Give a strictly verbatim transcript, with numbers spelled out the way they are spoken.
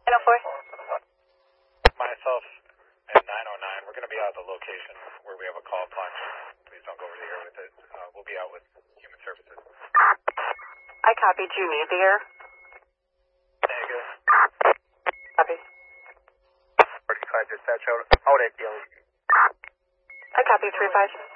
nine oh four. Myself at nine oh nine. We're going to be out at the location where we have a call punch. Please don't go over the air with it. Uh, we'll be out with human services. I copied. Do you need the air? Negative. Copy. forty-five dispatch out, out at Daly. I copy. three five.